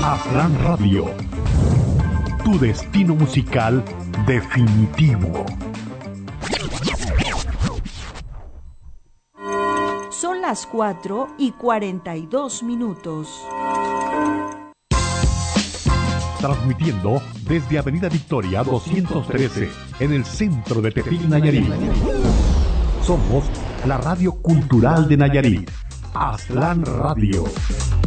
Aslan Radio, tu destino musical definitivo. Son las 4:42. Transmitiendo desde Avenida Victoria 213, en el centro de Tepic, Nayarit. Somos la radio cultural de Nayarit, Aslan Radio.